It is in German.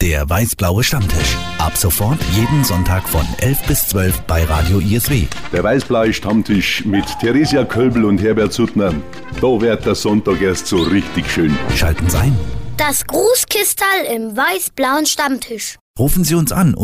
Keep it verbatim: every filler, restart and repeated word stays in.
Der weiß-blaue Stammtisch. Ab sofort jeden Sonntag von elf bis zwölf bei Radio I S W. Der weiß-blaue Stammtisch mit Theresia Kölbel und Herbert Suttner. Da wird der Sonntag erst so richtig schön. Schalten Sie ein. Das Grußkistal im weiß-blauen Stammtisch. Rufen Sie uns an